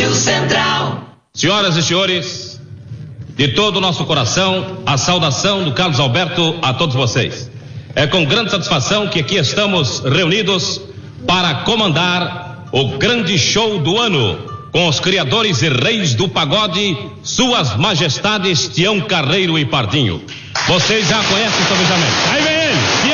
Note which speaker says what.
Speaker 1: Rádio Central.
Speaker 2: Senhoras e senhores, de todo o nosso coração, a saudação do Carlos Alberto a todos vocês. É com grande satisfação que aqui estamos reunidos para comandar o grande show do ano com os criadores e reis do pagode, Suas Majestades Tião Carreiro e Pardinho. Vocês já conhecem o planejamento. Aí vem ele,